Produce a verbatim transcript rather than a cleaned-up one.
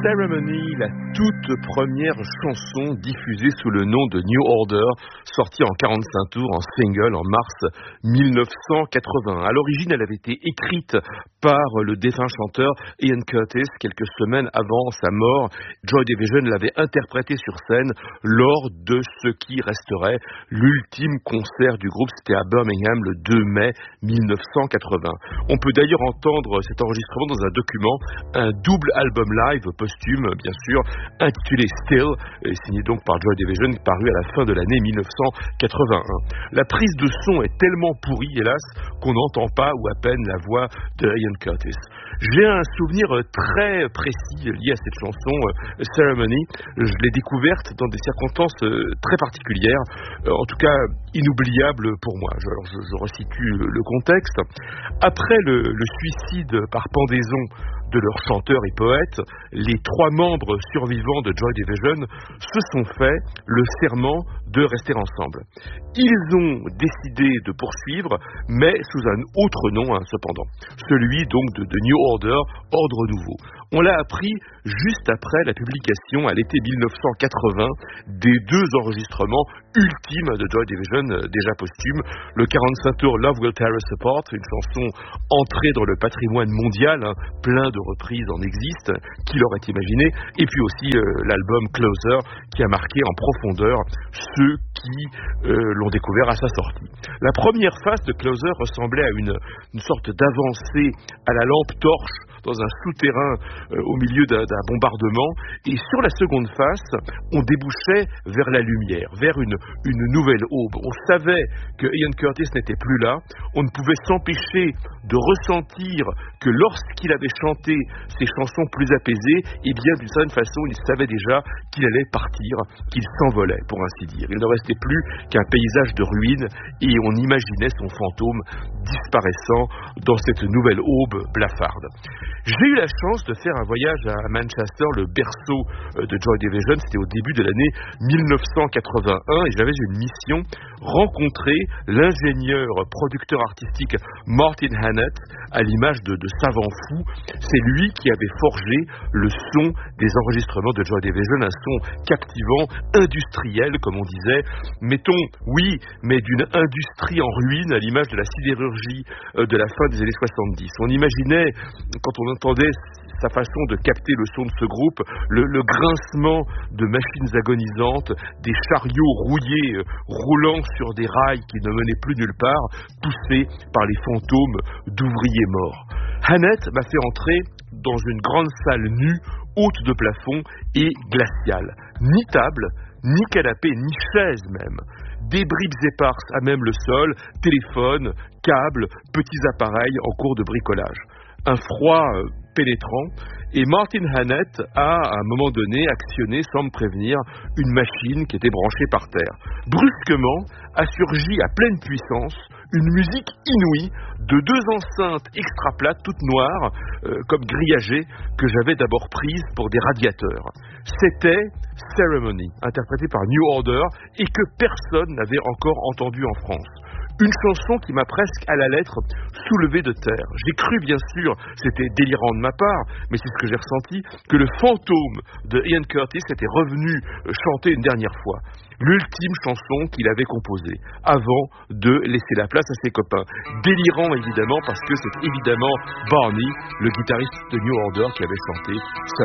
Ceremony, la toute première chanson diffusée sous le nom de New Order, sortie en quarante-cinq tours en single en mars dix-neuf cent quatre-vingt-un. À l'origine, elle avait été écrite par le défunt chanteur Ian Curtis quelques semaines avant sa mort. Joy Division l'avait interprétée sur scène lors de ce qui resterait l'ultime concert du groupe. C'était à Birmingham le deux mai dix-neuf cent quatre-vingt. On peut d'ailleurs entendre cet enregistrement dans un document, un double album live posthume, bien sûr, intitulé Still, signé donc par Joy Division, paru à la fin de l'année dix-neuf cent quatre-vingt-un. La prise de son est tellement pourrie, hélas, qu'on n'entend pas ou à peine la voix de Ian Curtis. J'ai un souvenir très précis lié à cette chanson, euh, Ceremony. Je l'ai découverte dans des circonstances euh, très particulières, euh, en tout cas inoubliables pour moi. Je, alors je, je resitue le contexte. Après le, le suicide par pendaison de leur chanteur et poète, les trois membres survivants de Joy Division se sont fait le serment de rester ensemble. Ils ont décidé de poursuivre, mais sous un autre nom, hein, cependant. Celui donc de, de New Order, Ordre Nouveau. On l'a appris juste après la publication à l'été dix-neuf cent quatre-vingt des deux enregistrements ultimes de Joy Division, déjà posthumes. Le quarante-cinq tours Love Will Tear Us Apart, une chanson entrée dans le patrimoine mondial, hein, plein de reprises en existe, qui l'aurait imaginé, et puis aussi euh, l'album Closer, qui a marqué en profondeur ceux qui euh, l'ont découvert à sa sortie. La première phase de Closer ressemblait à une, une sorte d'avancée à la lampe torche dans un souterrain euh, au milieu d'un, d'un bombardement, et sur la seconde face, on débouchait vers la lumière, vers une, une nouvelle aube. On savait que Ian Curtis n'était plus là, on ne pouvait s'empêcher de ressentir que lorsqu'il avait chanté ses chansons plus apaisées, eh bien d'une certaine façon, il savait déjà qu'il allait partir, qu'il s'envolait, pour ainsi dire. Il ne restait plus qu'un paysage de ruines, et on imaginait son fantôme disparaissant dans cette nouvelle aube blafarde. J'ai eu la chance de faire un voyage à Manchester, le berceau de Joy Division. C'était au début de l'année dix-neuf cent quatre-vingt-un, et j'avais une mission, rencontrer l'ingénieur producteur artistique Martin Hannett, à l'image de, de savant fou. C'est lui qui avait forgé le son des enregistrements de Joy Division, un son captivant, industriel, comme on disait. Mettons, oui, mais d'une industrie en ruine, à l'image de la sidérurgie de la fin des années soixante-dix. On imaginait, quand on entendait sa façon de capter le son de ce groupe, le, le grincement de machines agonisantes, des chariots rouillés, euh, roulant sur des rails qui ne menaient plus nulle part, poussés par les fantômes d'ouvriers morts. Hannett m'a fait entrer dans une grande salle nue, haute de plafond et glaciale. Ni table, ni canapé, ni chaise même. Des bribes éparses à même le sol, téléphone, câbles, petits appareils en cours de bricolage. Un froid euh, pénétrant, et Martin Hannett a, à un moment donné, actionné, sans me prévenir, une machine qui était branchée par terre. Brusquement, a surgi à pleine puissance une musique inouïe de deux enceintes extra plates, toutes noires, euh, comme grillagées, que j'avais d'abord prises pour des radiateurs. C'était Ceremony, interprété par New Order, et que personne n'avait encore entendu en France. Une chanson qui m'a presque à la lettre soulevé de terre. J'ai cru, bien sûr, c'était délirant de ma part, mais c'est ce que j'ai ressenti, que le fantôme de Ian Curtis était revenu chanter une dernière fois. L'ultime chanson qu'il avait composée, avant de laisser la place à ses copains. Délirant, évidemment, parce que c'est évidemment Barney, le guitariste de New Order, qui avait chanté